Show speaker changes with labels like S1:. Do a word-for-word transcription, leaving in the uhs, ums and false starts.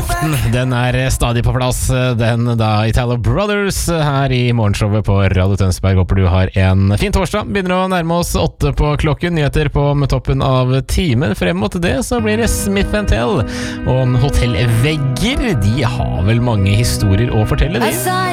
S1: luften, den er stadig på plass. Den da Italo Brothers her i morgenshowet på Radio Tønsberg. Håper du har en fin torsdag. Begynner å nærme oss åtte på klokken. Nyheter på med toppen av timen. Frem mot det så blir det Smith and Tell om hotellvegger. De har vel mange historier å fortelle, de.